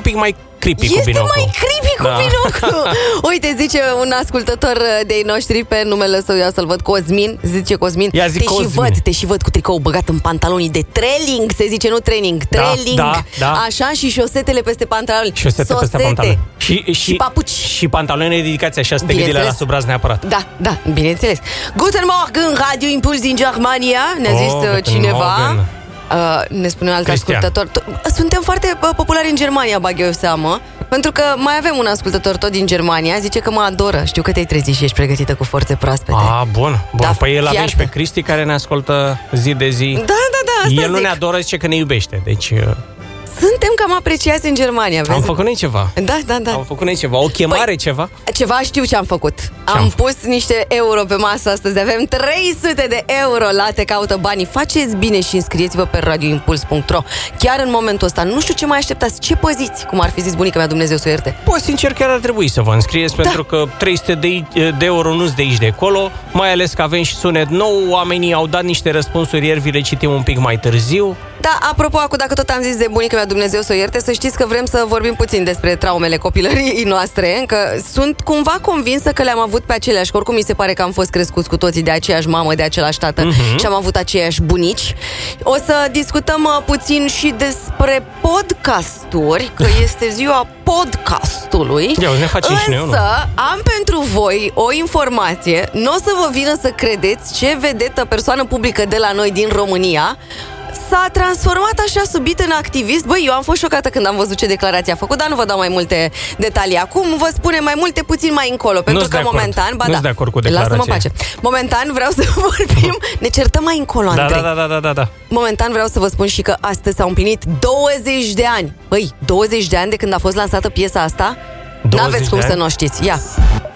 pic mai creepy cu Este binoclu. mai creepy cu binoclu. Uite, zice un ascultător de-ai noștri, pe numele său, eu să-l văd, Cosmin. Zice Cosmin, Ia zi, Cosmin. te și văd cu tricou băgat în pantalonii de trailing, se zice, nu training, trailing. Da. Așa, și șosetele peste pantaloni. Șosete peste pantaloni. Și papuci. Și pantaloni ridicați așa, să te gândi la sub braț neapărat. Da, bineînțeles. Guten Morgen, Radio Impuls din Germania, ne-a zis cineva. Ne spune un alt ascultător. Suntem foarte populari în Germania, bag eu seamă, pentru că mai avem un ascultător tot din Germania. Zice că mă adoră. Știu că te-ai trezit și ești pregătită cu forțe proaspete. Bun. Da, păi el avem fiartă. și pe Cristi, care ne ascultă zi de zi. Da, asta El nu zic. ne adoră, zice că ne iubește. Deci suntem cam apreciați în Germania, vezi? am făcut noi ceva. Da. Am făcut noi ceva. O chemare, ceva? Ceva știu ce am făcut. Am pus niște euro pe masă astăzi. Avem 300 de euro la Te Caută Banii. Faceți bine și înscrieți-vă pe radioimpuls.ro. Chiar în momentul ăsta. Nu știu ce mai așteptați. Ce păziți? Cum ar fi zis bunica mea, Dumnezeu să o ierte. Păi, sincer, chiar ar trebui să vă înscrieți, pentru că 300 de euro nu-s de aici de acolo, mai ales că avem și sunet nou. Oamenii au dat niște răspunsuri ieri, vi le citim un pic mai târziu. Da, apropo, dacă tot am zis de bunica mea, Dumnezeu să o ierte, să știți că vrem să vorbim puțin despre traumele copilăriei noastre, că sunt cumva convinsă că le-am avut pe aceleași, că oricum mi se pare că am fost crescuți cu toții de aceeași mamă, de același tată și am avut aceiași bunici. O să discutăm puțin și despre podcasturi, că este ziua podcastului. Ne facem și noi, însă am pentru voi o informație, nu o să vă vină să credeți ce vedetă persoană publică de la noi din România s-a transformat așa subit în activist. Băi, eu am fost șocată când am văzut ce declarație a făcut, dar nu vă dau mai multe detalii acum. Vă spune mai multe puțin mai încolo, pentru că momentan... Nu-s de acord cu declarația. Lasă-mă pace. Momentan vreau să vorbim... Ne certăm mai încolo, Andrei. Da. Momentan vreau să vă spun și că astăzi s-au împlinit 20 de ani. Băi, 20 de ani de când a fost lansată piesa asta? N-aveți cum să nu o știți. Ia!